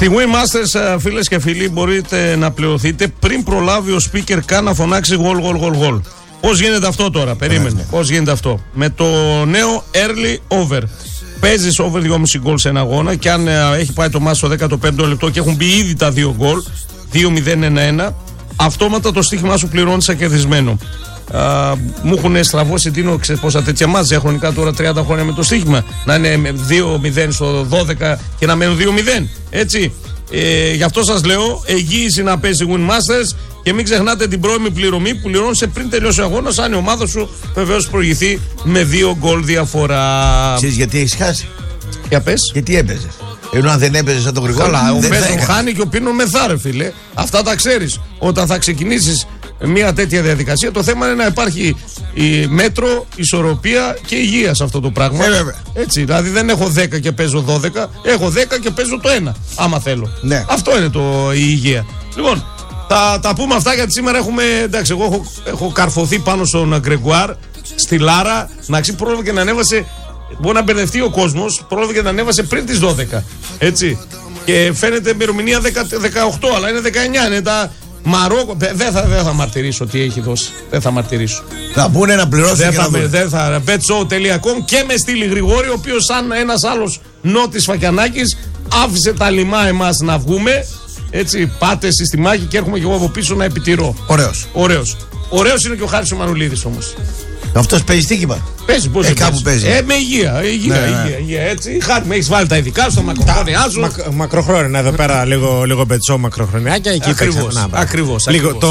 Στη Win Masters, φίλες και φίλοι, μπορείτε να πληρωθείτε πριν προλάβει ο speaker καν να φωνάξει γολ. Πώς γίνεται αυτό τώρα, περίμενε. Πώς γίνεται αυτό? Με το νέο early over. Παίζεις over 2,5 γκολ σε ένα αγώνα και αν έχει πάει το μάτς στο 15ο λεπτό και έχουν μπει ήδη τα 2 γκολ, 2-0-1-1, αυτόματα το στοίχημά σου πληρώνει σαν κερδισμένο. Μου έχουν στραβώσει πόσα τέτοια μάτς χρονικά τώρα 30 χρόνια με το στοίχημα. Να είναι 2-0 στο 12 και να μένουν 2-0. Έτσι. Γι' αυτό σας λέω, εγγύηση να παίζει Win Masters και μην ξεχνάτε την πρώιμη πληρωμή που πληρώνεσαι πριν τελειώσει ο αγώνας, αν η ομάδα σου βεβαίως προηγηθεί με 2 γκολ διαφορά. Ξέρεις γιατί έχεις χάσει? Για πες. Γιατί έπαιζες? Ενώ αν δεν έπαιζες σαν τον Γρηγόρη. Καλά, ο Πέτρο χάνει και ο Πίνο μεθάρε, φίλε. Αυτά τα ξέρεις. Όταν θα ξεκινήσεις μια τέτοια διαδικασία, το θέμα είναι να υπάρχει η μέτρο, ισορροπία και υγεία σε αυτό το πράγμα. Έτσι, δηλαδή δεν έχω 10 και παίζω 12, έχω 10 και παίζω το 1, άμα θέλω. Ναι. Αυτό είναι η υγεία. Λοιπόν, τα πούμε αυτά γιατί σήμερα έχουμε. Εντάξει, εγώ έχω καρφωθεί πάνω στον Γκρεγκουάρ, στη Λάρα, να πρόλαβε και να ανέβασε. Μπορεί να μπερδευτεί ο κόσμος, πρόλαβε και να ανέβασε πριν τις 12. Έτσι. Και φαίνεται ημερομηνία 18, αλλά είναι 19. Είναι τα Μαρόκο. Δεν θα μαρτυρήσω τι έχει δώσει. Δεν θα μαρτυρήσω. Θα πούνε να πληρώσουν. Δεν θα. Betshow.com και με στείλει Γρηγόρη, ο οποίος σαν ένας άλλος Νότης Φακιανάκης άφησε τα λιμά εμάς να βγούμε. Έτσι, πάτε εσείς στη μάχη και έρχομαι και εγώ από πίσω να επιτηρώ. Ωραίος είναι και ο Χάρης ο Μανουλίδης όμως. Αυτός παίζει στοίχημα. Παίζει, πώς κάπου παίζει. Με υγεία. Έτσι. Χάρη, με έχεις βάλει τα ειδικά στο μακροχρόνια σου. Μακροχρόνια, εδώ πέρα λίγο πετσό μακροχρονιάκια. Ακριβώς.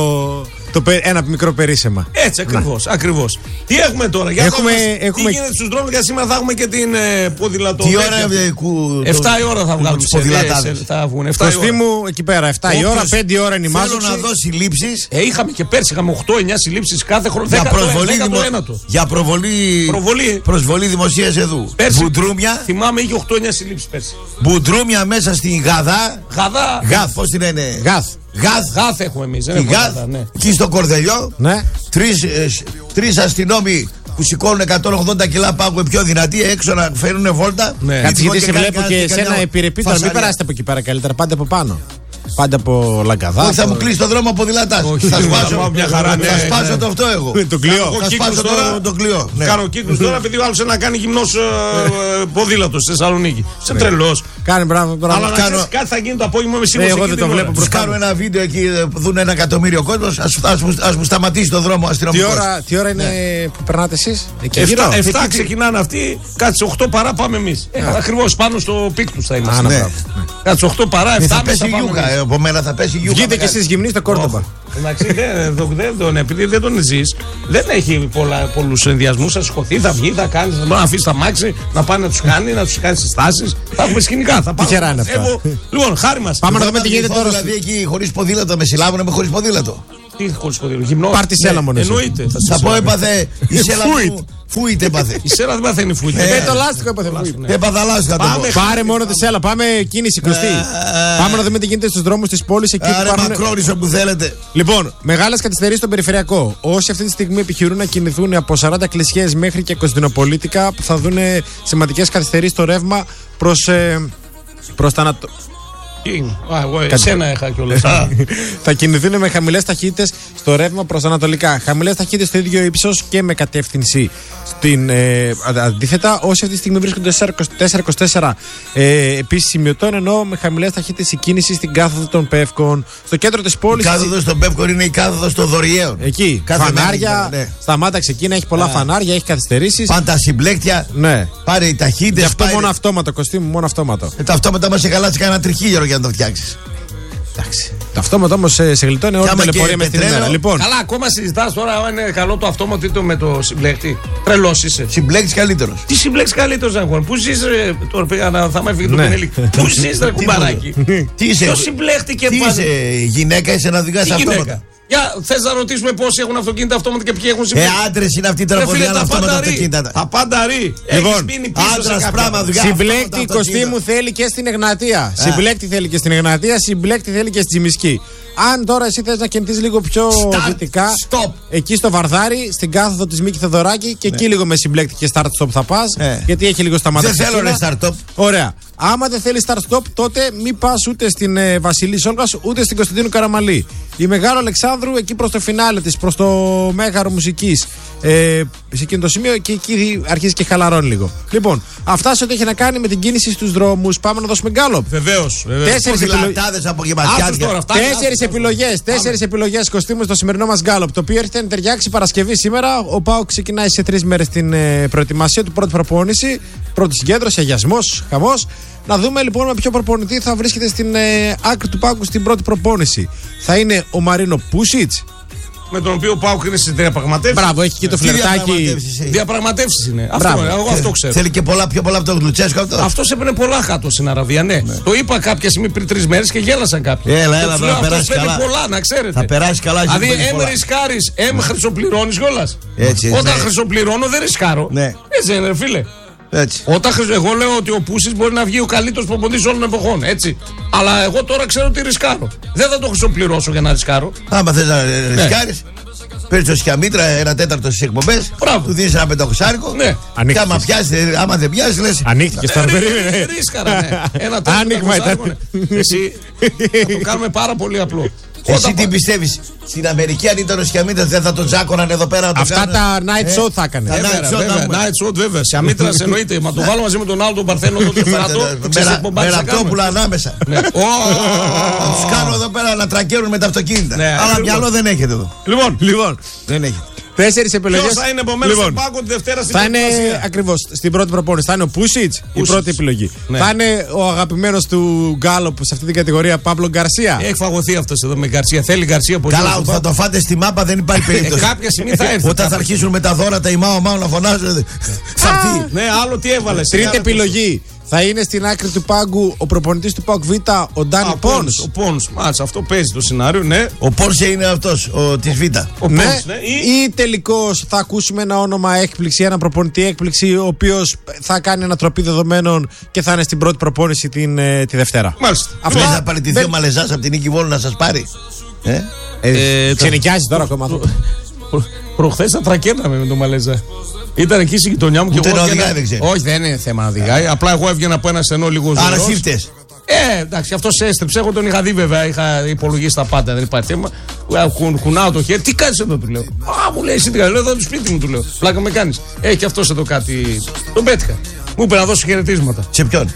Ένα μικρό περίσσεμα. Έτσι, ακριβώς. Τι έχουμε τώρα? Τι γίνεται στους δρόμους? Για σήμερα θα έχουμε και την ποδηλατό. Τι ώρα? 7 η ώρα θα βγάλουν τους ποδηλατάδες. Κωστή μου εκεί πέρα, 7 η ώρα, 5 η ώρα είναι η μάζοξη. Θέλω να δώσει συλλήψεις. Είχαμε και πέρσι, είχαμε 8-9 συλλήψεις κάθε χρόνο. Για προσβολή δημοσίας εδού. Μπουντρούμια. Θυμάμαι, είχε 8-9 συλλήψεις πέρσι. Μπουντρούμια μέσα στην Γαδά. Γαθ, πώς την λένε? Γαθ έχουμε εμείς. Εκεί στο Κορδελιό. Ναι. Τρεις αστυνόμοι που σηκώνουν 180 κιλά πάγου πιο δυνατοί έξω να φέρουν βόλτα. Κάτσε, γιατί σε βλέπω και εσένα επιρρεπεί. Τώρα μην περάσετε από εκεί πέρα καλύτερα. Πάτε από πάνω. Πάντα από Λαγκαδά. Όχι, θα μου κλείσει το δρόμο από δυνατά. Θα σπάσω μια χαρά. Θα σπάσω το αυτό εγώ. Το κλειό. Θα σπάσω το κλειό. Κάνω κύκλους τώρα επειδή ο άλλος να κάνει γυμνός ποδήλατος στη Θεσσαλονίκη. Σε τρελός. Κάνει μπράβο. Αλλά κάτι θα γίνει το απόγευμα με σίγουρο. Εγώ δεν το βλέπω. Τους κάνω ένα βίντεο εκεί, δουν 1 εκατομμύριο κόσμος. Ας μου σταματήσει το δρόμο αστυνομικός. Τι ώρα είναι που περνάτε εσείς? 7 ξεκινάνε αυτοί, κάτσε 8 παρά πάμε εμείς. Ακριβώς πάνω στο πικ τους θα είμαστε. Κάτσε 8 παρά 7. Θα πέσει γιούκα. Από μένα θα πέσει γιούκα. Βγείτε κι εσείς γυμνοί στο Κόρδοβα. Εντάξει, επειδή δεν τον ζεις, δεν έχει πολλούς ενδιασμούς. Θα σηκωθεί, θα βγει, θα κάνει, θα αφήσει τα μάξι, να πάει να τους κάνει, να τους κάνει συστάσεις. Θα έχουμε σκηνικά. Τυχερά είναι αυτά. Λοιπόν, χάρη μας. Πάμε να δούμε τι γίνεται τώρα. Δηλαδή εκεί χωρίς ποδήλατο με συλλάβουνε με χωρίς ποδήλατο. Τι χωρίς ποδήλατο? Γυμνό. Πάρ' τη σέλα μόνο. Εννοείται. Θα πω έπαθε η σέλα μου. Φούιτε έπαθε. Η σέλα δεν παθαίνει φούιτε. Το λάστιχο έπαθε φούιτε. Έπαθα λάστιχο. Πάρε μόνο τη σέλα. Πάμε κίνηση κλωστή. Πάμε να δούμε τι γίνεται στους δρόμους της πόλης. Άρα μακρόνισο που θέλετε. Λοιπόν, μεγάλες καθυστερήσεις στον περιφερειακό. Όσοι αυτή τη στιγμή επιχειρούν να κινηθούν από 40 κλισιές μέχρι και Κωνσταντινοπολίτικα, που θα δουν σημαντικές καθυστερήσεις στο ρεύμα προς τα ανατολικά. Εσένα είχα κιόλας. Θα κινηθούν με χαμηλές ταχύτητες στο ρεύμα προς ανατολικά. Χαμηλές ταχύτητες στο ίδιο ύψος και με κατεύθυνση αντίθετα. Όσοι αυτή τη στιγμή βρίσκονται 424 επίσης σημειωτών, ενώ με χαμηλές ταχύτητες η κίνηση στην κάθοδο των Πεύκων. Στο κέντρο της πόλης. Η κάθοδος των Πεύκων είναι η κάθοδος των Δωριαίων. Εκεί. Φανάρια. Σταμάταξε εκεί να έχει πολλά φανάρια, έχει καθυστερήσεις. Πάντα συμπλέκτια. Ναι. Πάρε οι ταχύτητες. Γι' αυτό μόνο αυτόματο, Κωστή μου, μόνο αυτόματο. Τα αυτόματα μας χαλάσει κανένα τριχίλιαρο για να το φτιάξεις. Εντάξει. Το αυτόματο όμως σε γλιτώνει όλη την ταλαιπωρία μες την ημέρα. Λοιπόν. Καλά, ακόμα συζητάς τώρα αν είναι καλό το αυτόματο ή το με το συμπλέκτη. Τρελός είσαι. Συμπλέκτης καλύτερος. Τι συμπλέκτης καλύτερος, Αγχών? Πού ζεις, τώρα πήγα θα με έφυγε το πινέλι. Πού ζεις, ρε κουμπαράκι? Τι είσαι? Ποιο συμπλέκτη και τι είσαι, γυναίκα είσαι να οδηγάς αυτόματα? Για θες να ρωτήσουμε πόσοι έχουν αυτοκίνητα αυτόματα και ποιοι έχουν συμπλέκτη. Άντρες είναι αυτοί τώρα που διάλαβαν αυτόματα αυτοκίνητα. Τα πάντα ρί. Λοιπόν, άντρας πράγμα δουλειά. Συμπλέκτη Κωστή μου θέλει και στην Εγνατία. Συμπλέκτη θέλει και στην Εγνατία, συμπλέκτη θέλει και στη Τζιμισκή. Αν τώρα εσύ θες να κινηθείς λίγο πιο δυτικά, εκεί στο Βαρδάρι, στην κάθοδο της Μίκη Θεοδωράκη και εκεί λίγο με συμπλέκτη και start-stop θα πας. Γιατί έχει λίγο σταματήσει. Δεν θέλω start-stop. Ωραία. Άμα δεν θέλει start-stop, τότε μην πας ούτε στην Βασιλή Σόλγας ούτε στην Κωνσταντίνου Καραμαλή. Η Μεγάλο Αλεξάνδρου εκεί προς το φινάλε της, προς το Μέγαρο Μουσικής, σε εκείνο το σημείο και εκεί αρχίζει και χαλαρώνει λίγο. Λοιπόν, αυτά σε ό,τι έχει να κάνει με την κίνηση στους δρόμους. Πάμε να δώσουμε γκάλοπ. Βεβαίως. Τέσσερις επιλογές Κωστή μου στο σημερινό μας γκάλοπ. Το οποίο έρχεται να ταιριάξει Παρασκευή σήμερα. Ο ΠΑΟΚ ξεκινάει σε 3 μέρες την προετοιμασία του, πρώτη προπόνηση, πρώτη συγκέντρωση, αγιασμός, χαμός. Να δούμε λοιπόν με ποιο προπονητή θα βρίσκεται στην άκρη του πάγκου στην πρώτη προπόνηση. Θα είναι ο Μαρίνο Πούσιτς, με τον οποίο ο ΠΑΟΚ είναι στις διαπραγματεύσεις. Μπράβο, έχει και το φλερτάκι. Διαπραγματεύσεις είναι. Εγώ αυτό ξέρω. Θέλει και πιο πολλά από τον Γλουτσέσκο αυτό. Αυτός έπαιρνε πολλά κάτω στην Αραβία, ναι. Το είπα κάποια στιγμή πριν 3 μέρες και γέλασαν κάποιοι. Έλα, θα περάσει καλά. Πολλά, να ξέρετε. Θα περάσει καλά. Δηλαδή, ρισκάρεις, χρυσοπληρώνεις κιόλας. Όταν χρυσοπληρώνω δεν ρισκάρω. Έτσι είναι, φίλε. Έτσι. Εγώ λέω ότι ο Πούσης μπορεί να βγει ο καλύτερος προπονητής όλων των εποχών. Έτσι. Αλλά εγώ τώρα ξέρω ότι ρισκάρω. Δεν θα το χρυσοπληρώσω για να ρισκάρω. Άμα θες να ρισκάρεις, παίρνεις το Σκιαμήτρα 1/4 στις εκπομπές. Του δίνεις ένα 500. Ναι. Και άμα δεν πιάσεις, λες. Ανοίχτηκε στα περίμενε. Ρίσκαρα, ναι. Άνοιγμα ήταν. Εσύ θα το κάνουμε πάρα πολύ απλό. Εσύ τι πιστεύεις, στην Αμερική αν ήταν ο Σκιαμίτρας δεν θα τον τζάκωναν εδώ πέρα? Αυτά τα night show θα έκανε. Night show βέβαια. Σκιαμίτρας εννοείται. Μα το βάλω μαζί με τον άλλο τον Παρθένο τον Τεφεράτο. Με ραπτόπουλα ανάμεσα. Τους κάνω εδώ πέρα να τρακέρουν με τα αυτοκίνητα. Αλλά μυαλό δεν έχετε εδώ. Λοιπόν, δεν έχετε. 4 επιλογές. Ποιος θα είναι επομένως στον πάγκο τη Δευτέρα στην θα είναι ακριβώς στην πρώτη προπόνηση. Θα είναι ο Πούσιτς, η πρώτη επιλογή. Ναι. Θα είναι ο αγαπημένος του Γκάλοπ σε αυτή την κατηγορία, Παύλο Γκαρσία. Έχει φαγωθεί αυτός εδώ με Γκαρσία. Θέλει Γκαρσία πολύ. Καλά, θα το φάτε στη μάπα, δεν υπάρχει περίπτωση. Κάποια στιγμή θα έρθει. Όταν θα αρχίσουν με τα δώρα τα ημάω να φωνάζουν. Θα έρθει. Ναι, άλλο τι έβαλε. Τρίτη επιλογή. Θα είναι στην άκρη του πάγκου ο προπονητής του ΠΑΟΚ Β, ο Ντάνι Πόνς. Ο Πόνς, μάλιστα, αυτό παίζει το σενάριο, ναι. Ο Πόνς είναι αυτός, της Β. Ναι. Ή τελικώς θα ακούσουμε ένα όνομα έκπληξη, ένα προπονητή έκπληξη, ο οποίος θα κάνει ανατροπή δεδομένων και θα είναι στην πρώτη προπόνηση τη Δευτέρα. Μάλιστα. Αυτό θα παραιτηθεί ο Μαλεζάς από την Νίκη Βόλου να σας πάρει. Ξενικιάζει τώρα ακόμα αυτό. Προχθές θα τρακέρναμε με τον Μαλέζα. Ήταν εκεί στη γειτονιά μου και εγώ. Όχι, δεν είναι θέμα να οδηγάει. Απλά εγώ έβγαινα από ένα στενό λίγο ζώο. Άρα σύφτες. Εντάξει, αυτό έστρεψε. Εγώ τον είχα δει βέβαια. Είχα υπολογίσει τα πάντα. Δεν υπάρχει θέμα. Κουνάω το χέρι. Τι κάνεις εδώ, του λέω. Α, μου λέει εσύ τι κάνεις. Λέω εδώ το σπίτι μου, του λέω. Πλάκα με κάνεις. Έχει και αυτό εδώ κάτι. Τον πέτυχα. Μου είπε να δώσω χαιρετίσματα. Σε ποιον?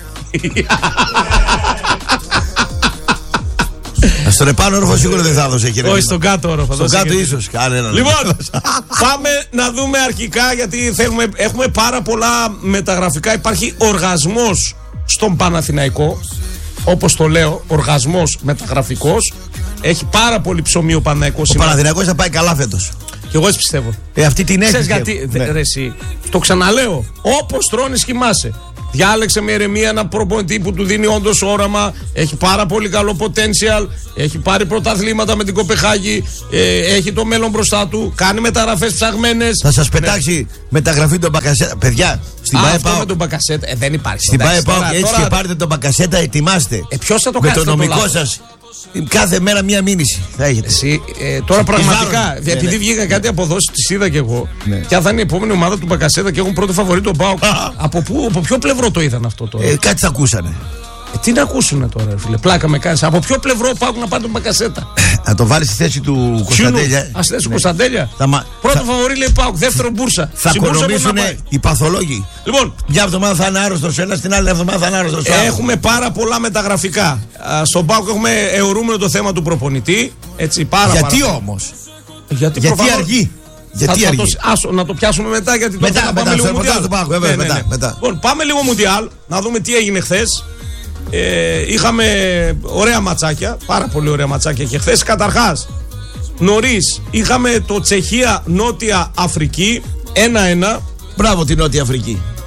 Στον επάνω όροφο σίγουρα δεν θα έδωσε χαιρετίσματα. Όχι, στον κάτω όροφο. Στον κάτω ίσως. Λοιπόν, πάμε να δούμε αρχικά γιατί έχουμε πάρα πολλά μεταγραφικά. Υπάρχει οργασμός στον Παναθηναϊκό. Όπως το λέω, οργασμός μεταγραφικός. Έχει πάρα πολύ ψωμί ο Παναθηναϊκός. Ο Παναθηναϊκός θα πάει καλά φέτος. Και εγώ έτσι πιστεύω. Αυτή την έχει. Γιατί, εσύ, το ξαναλέω, όπως τρώνεις κοιμάσαι. Διάλεξε με ηρεμία ένα προπονητή που του δίνει όντως όραμα. Έχει πάρα πολύ καλό potential. Έχει πάρει πρωταθλήματα με την Κοπεχάγη. Έχει το μέλλον μπροστά του. Κάνει μεταγραφές ψαγμένες. Θα σας πετάξει μεταγραφή τον Μπακασέτα. Παιδιά, στην ΠΑΕ με τον Μπακασέτα. Δεν υπάρχει. Στην ΠΑΕ έτσι και πάρετε τον Μπακασέτα, ετοιμάστε. Ποιος θα το κάνει? Με το νομικό σας. Κάθε μέρα μία μήνυση θα έχετε. Εσύ, τώρα πραγματικά, επειδή βγήκα κάτι αποδόσεις, τις είδα κι εγώ. Ποια θα είναι η επόμενη ομάδα του Μπακασέτα και έχουν πρώτο φαβορί τον ΠΑΟΚ. Από ποιο πλευρό το είδαν αυτό τώρα? Κάτι θα ακούσανε. Τι να ακούσουνε τώρα, φίλε. Πλάκα με κάνεις. Από ποιο πλευρό πάω να πάρει τον Μπακασέτα? Να το βάλει στη θέση του Κωνσταντέλια. Στη θέση του Κωνσταντέλια. Πρώτο φαβορί λέει πάω. Δεύτερο μπουρσα. Θα οικονομήσουν οι παθολόγοι. Λοιπόν, μια εβδομάδα θα είναι άρρωστος ο ένας, την άλλη εβδομάδα θα είναι άρρωστος ο άλλος. Έχουμε πάρα πολλά μεταγραφικά. Στον ΠΑΟΚ έχουμε αιωρούμενο το θέμα του προπονητή. Έτσι, γιατί όμως? Γιατί αργεί? Γιατί αργεί? Να το πιάσουμε μετά, γιατί μετά πάμε λίγο Μουντιάλ. Λοιπόν, πάμε λίγο Μουντιάλ, να δούμε τι έγινε χθες. Είχαμε ωραία ματσάκια, πάρα πολύ ωραία ματσάκια και χθες. Καταρχάς, νωρίς είχαμε το Τσεχία Νότια Αφρική 1-1. Μπράβο τη Νότια Αφρική.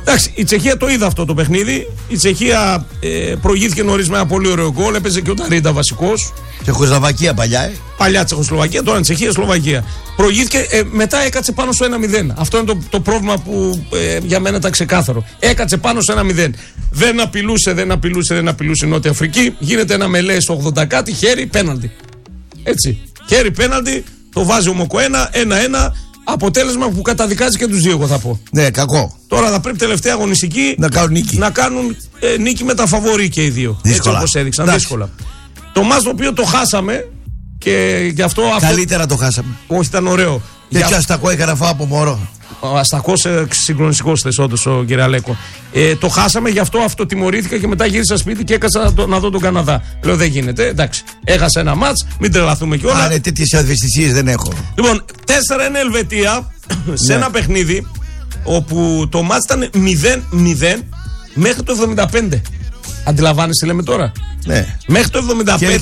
Εντάξει, η Τσεχία το είδε αυτό το παιχνίδι. Η Τσεχία προηγήθηκε νωρίς με ένα πολύ ωραίο γκολ. Έπαιζε και ο Ταρίντα βασικός. Τσεχοσλοβακία παλιά, Παλιά Τσεχοσλοβακία, τώρα είναι Τσεχία-Σλοβακία. Προηγήθηκε, μετά έκατσε πάνω στο 1-0. Αυτό είναι το πρόβλημα που για μένα ήταν ξεκάθαρο. Έκατσε πάνω στο 1-0. Δεν απειλούσε η Νότια Αφρική. Γίνεται ένα μελέ στο 80 κάτι, χέρι, πέναλτι. Έτσι. Χέρι, πέναλτι, το βάζει ο Μοκοένα, 1-1. Αποτέλεσμα που καταδικάζει και τους δύο, εγώ θα πω. Ναι, κακό. Τώρα θα πρέπει τελευταία αγωνιστική να κάνουν νίκη με τα φαβορί και οι δύο. Δύσκολα. Έτσι όπως έδειξαν. Δύσκολα. Το μάτς το οποίο το χάσαμε και γι' αυτό. Καλύτερα το χάσαμε. Όχι, ήταν ωραίο. Τέτοιο αστακό είχα να φάω από μωρό. Ο αστακός συγκλονιστικός θες όντως ο κ. Αλέκο. Το χάσαμε, γι' αυτό αυτοτιμωρήθηκα και μετά γύρισα σπίτι και έκασα να δω τον Καναδά. Λέω δεν γίνεται, εντάξει. Έχασα ένα μάτς, μην τρελαθούμε κιόλα. Α, ναι, τέτοιες ευαισθησίες δεν έχω. Λοιπόν, 4-1 Ελβετία σε ένα παιχνίδι όπου το μάτς ήταν 0-0 μέχρι το 75. Αντιλαμβάνεσαι τι λέμε τώρα. Ναι. Μέχρι το 75.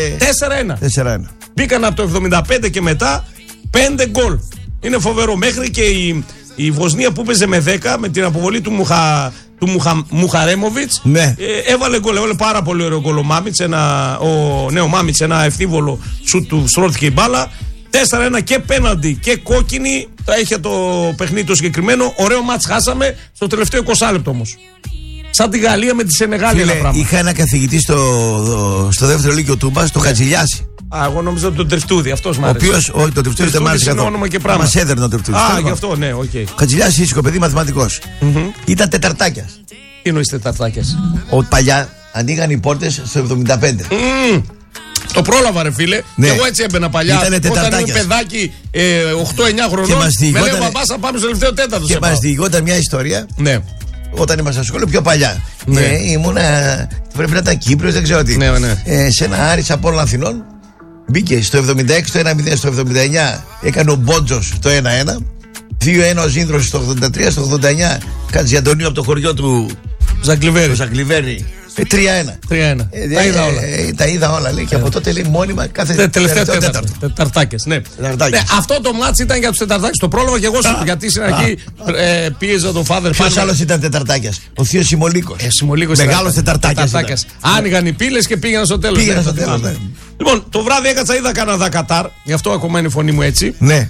4-1. Μπήκαν από το 75 και μετά 5 γκολ. Είναι φοβερό. Μέχρι και η Βοσνία που παίζε με 10 με την αποβολή του Μουχαρέμοβιτς, ναι. Έβαλε γκολ. Έβαλε πάρα πολύ ωραίο γκολ ο Μάμιτς. Ο Μάμιτς, ένα ευθύβολο σου του στρώθηκε η μπάλα. 4-1 και πέναλτι και κόκκινη. Τα είχε το παιχνίδι το συγκεκριμένο. Ωραίο μάτς χάσαμε στο τελευταίο 20 λεπτό όμως. Σαν τη Γαλλία με τη Σενεγάλη. Είχα ένα καθηγητή στο δεύτερο λύκειο Τούμπας, το Χατζηλιάση. Εγώ νόμιζα τον Τερφτούδη, αυτός μ' άρεσε. Ο οποίος, όχι, τον Τερφτούδη δεν μ' άρεσε καθόλου. Μας έδερνε τον Τερφτούδη. Γι' αυτό, ναι, οκ. Ο Χατζηλιάσης ήσυχο παιδί, μαθηματικός. Ήταν τεταρτάκιας. Τι εννοείς τεταρτάκιας? Παλιά ανοίγαν οι πόρτες στο 75. Το πρόλαβα, ρε φίλε. Ναι. Και εγώ έτσι έμπαινα παλιά. Ήτανε όταν ήμουν παιδάκι 8-9 χρονών. Με λέει ο μπαμπάς θα πάμε στο τελευταίο τέταρτο. Και μας διηγόταν μια ιστορία. Ναι. Όταν ήμασταν στο σχολείο, πιο παλιά. Ναι. Ήμουνα. Πρέπει να ήταν Κύπριος, δεν ξέρω τι. Ναι. Σε ένα Άρης Απόλλων Αθηνών. Μπήκε στο 76 το 1-0, στο 79 έκανε ο Μπότζος το 1-1. 2-1 ο Ζήνδρος στο 83, στο 89 Κατζιαντονίου από το χωριό του Ζαγκλιβέρη. 3-1. Τα είδα όλα. Τα είδα όλα, λέει. Και από τότε λέει μόνιμα κάθε τελευταίο τέταρτο. Τεταρτάκες, ναι. Αυτό το μάτς ήταν για τους τεταρτάκες. Το πρόλαβα και εγώ γιατί στην αρχή πίεζα τον Father. Ποιος άλλος ήταν τεταρτάκες? Ο θείος Σιμολίκος. Μεγάλος τεταρτάκες. Άνοιγαν οι πύλες και πήγαιναν στο τέλος. Λοιπόν, το βράδυ έκατσα, είδα Καναδά-Κατάρ. Γι' αυτό ακόμα είναι η φωνή μου έτσι. Ναι.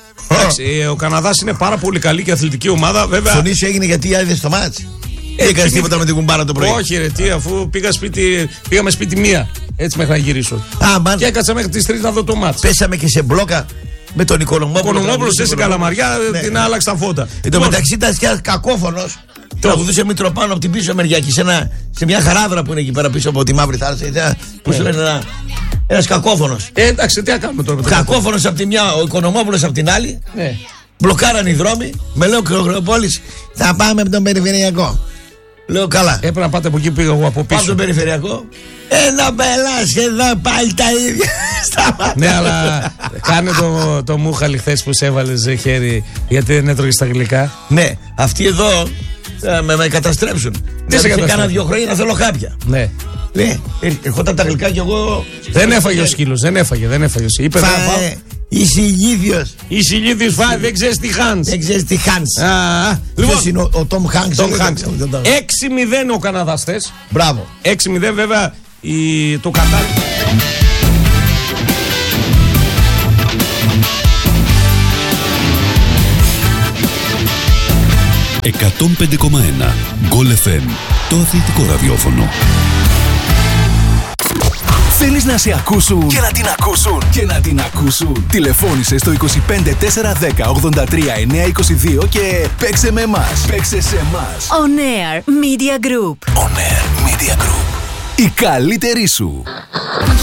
Ο Καναδάς είναι πάρα πολύ καλή και αθλητική ομάδα. Η φωνή σου έγινε γιατί είδες το μάτς? Έκανες τίποτα με την κουμπάρα το πρωί? Όχι, ρε, τι, αφού πήγαμε σπίτι μία. Έτσι μέχρι να γυρίσω. Και έκατσα μέχρι τις 3 να δω το μάτς. Πέσαμε και σε μπλόκα με τον Οικονομόπουλο. Ο Οικονομόπουλος στην Καλαμαριά την άλλαξε τα φώτα. Εν τω μεταξύ ήταν κακόφωνος. Τραγουδούσε Μητροπάνο από την πίσω μεριά και σε μια χαράδρα που είναι εκεί πέρα πίσω από τη Μαύρη Θάλασσα. Που σου λένε ένας κακόφωνος. Εντάξει, τι να κάνουμε τώρα. Κακόφωνος από τη μια, ο Οικονομόπουλος από την άλλη. Μπλοκάραν οι δρόμοι. Με λέω Κρογροπόλης, θα πάμε από τον περιφερειακό. Λέω καλά. Έπρεπε να πάτε από εκεί που πήγα εγώ από πίσω. Πάω στον περιφερειακό. Ένα πελάς εδώ πάλι τα ίδια. Ναι, αλλά κάνε το μούχαλι χθες που σε έβαλες χέρι γιατί δεν έτρωγες τα γλυκά. Ναι, αυτοί εδώ με καταστρέψουν. Τι σε καταστρέψουν? Κάνα 2 χρόνια να θέλω κάποια. Ναι. Ναι, ερχόταν τα γλυκά και εγώ. Δεν έφαγε ο σκύλος, δεν έφαγε. Είπε είσαι ηλίθιος. Είσαι ηλίθιος, δεν ξέρεις τι χάνεις. Δεν ξέρεις τι χάνεις. Λοιπόν, είναι ο Τόμ Χάνκς. 6-0 ο Καναδάς θες. Μπράβο. 6-0 βέβαια το Κατάρ. «105,1 Γκολ FM», το αθλητικό ραδιόφωνο. Θέλεις να σε ακούσουν και να την ακούσουν και να την ακούσουν? Τηλεφώνησε στο 25 410 83 922 και παίξε με εμάς. Παίξε σε εμάς. On Air Media Group. On Air Media Group. Η καλύτερη σου.